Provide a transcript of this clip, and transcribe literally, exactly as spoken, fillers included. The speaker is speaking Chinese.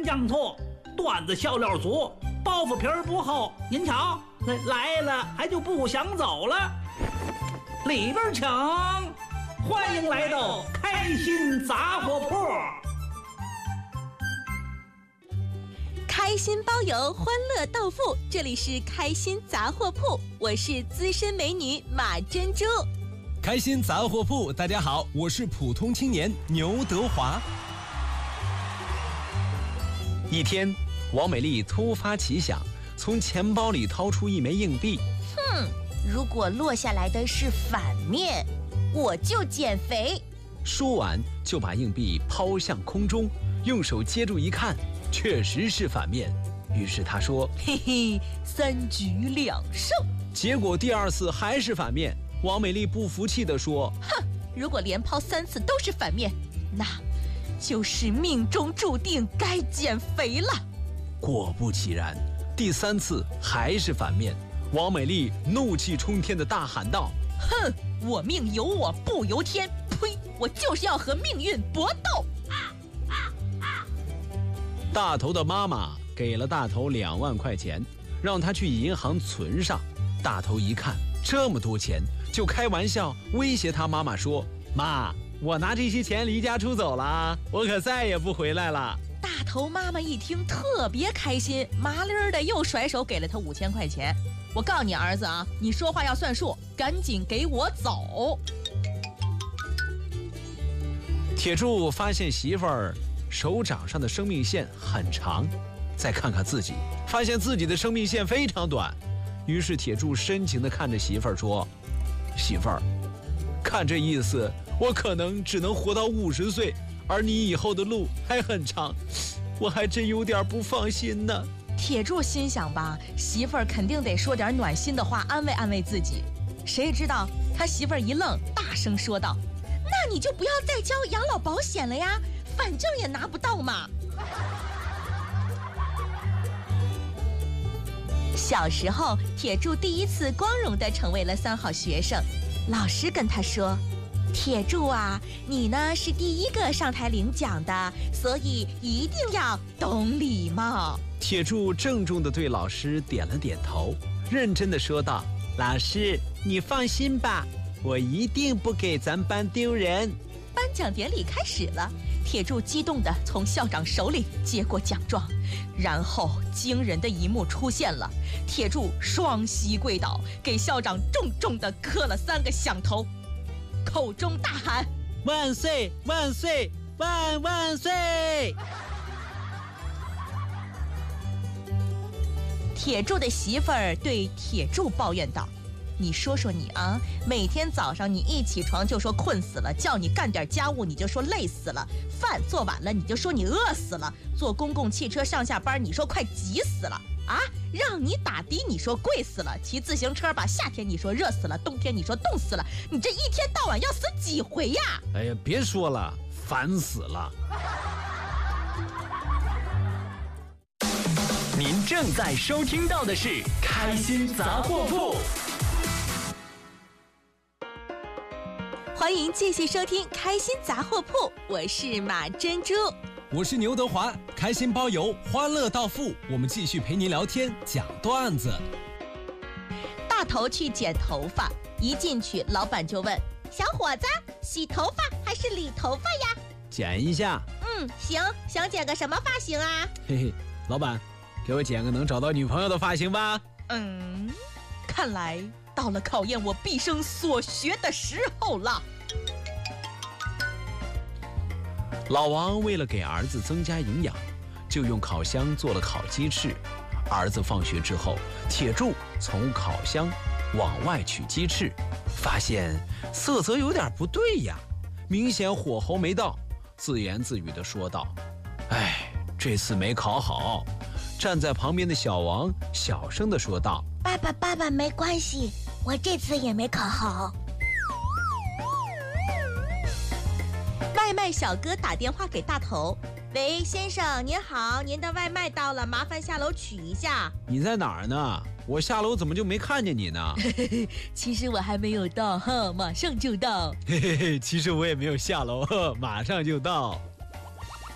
酱错，段子笑料足，包袱皮儿不厚。您瞧，来了还就不想走了。里边请，欢迎来到开心杂货铺。 开心包邮，欢乐到付，这里是开心杂货铺，我是资深美女马珍珠。 开心杂货铺，大家好，我是普通青年牛德华。一天，王美丽突发奇想，从钱包里掏出一枚硬币。 哼，如果落下来的是反面，我就减肥。 说完，就把硬币抛向空中，用手接住一看，确实是反面。于是他说：“ 嘿嘿，三局两胜。” 结果第二次还是反面。王美丽不服气地说：“ 哼，如果连抛三次都是反面，那就是命中注定该减肥了。” 果不其然，第三次还是反面。王美丽怒气冲天地大喊道：“ 哼，我命由我不由天！呸！我就是要和命运搏斗！” 大头的妈妈给了大头两万块钱，让他去银行存上。大头一看这么多钱，就开玩笑威胁他妈妈说：“妈，我拿这些钱离家出走了，我可再也不回来了。” 大头妈妈一听特别开心，麻利儿的又甩手给了他五千块钱。我告诉你儿子啊，你说话要算数，赶紧给我走。 铁柱发现媳妇儿手掌上的生命线很长，再看看自己，发现自己的生命线非常短。于是铁柱深情地看着媳妇儿说：“媳妇儿，看这意思，我可能只能活到五十岁，而你以后的路还很长，我还真有点不放心呢。” 铁柱心想吧，媳妇儿肯定得说点暖心的话安慰安慰自己。谁知道他媳妇儿一愣，大声说道：“那你就不要再交养老保险了呀，反正也拿不到嘛。”小时候，铁柱第一次光荣地成为了三好学生。老师跟他说：“铁柱啊，你呢是第一个上台领奖的，所以一定要懂礼貌。” 铁柱郑重地对老师点了点头，认真地说道：“老师，你放心吧，我一定不给咱班丢人。” 颁奖典礼开始了，铁柱激动地从校长手里接过奖状，然后惊人的一幕出现了，铁柱双膝跪倒，给校长重重地磕了三个响头，口中大喊：“ 万岁万岁万万岁！” 铁柱的媳妇儿对铁柱抱怨道：“你说说你啊，每天早上你一起床就说困死了，叫你干点家务你就说累死了，饭做晚了你就说你饿死了，坐公共汽车上下班你说快急死了啊，让你打的你说贵死了，骑自行车吧夏天你说热死了，冬天你说冻死了，你这一天到晚要死几回呀？” 哎呀，别说了，烦死了。 您正在收听到的是开心杂货铺。 欢迎继续收听开心杂货铺，我是马珍珠， 我是牛德华。开心包邮，欢乐到付，我们继续陪您聊天讲段子。 大头去剪头发，一进去老板就问：“小伙子，洗头发还是理头发呀？”“ 剪一下。”“ 嗯，行，想剪个什么发型啊？”“ 嘿嘿，老板，给我剪个能找到女朋友的发型吧。”“ 嗯，看来到了考验我毕生所学的时候了。” 老王为了给儿子增加营养，就用烤箱做了烤鸡翅。儿子放学之后，铁柱从烤箱往外取鸡翅，发现色泽有点不对呀，明显火候没到，自言自语地说道：“哎，这次没烤好。”站在旁边的小王小声地说道：“ 爸爸，爸爸，没关系，我这次也没烤好。” 外卖小哥打电话给大头：“喂，先生您好，您的外卖到了，麻烦下楼取一下。”“ 你在哪儿呢？我下楼怎么就没看见你呢？”“ 其实我还没有到，呵，马上就到。”“ 嘿嘿嘿，其实我也没有下楼，呵，马上就到。”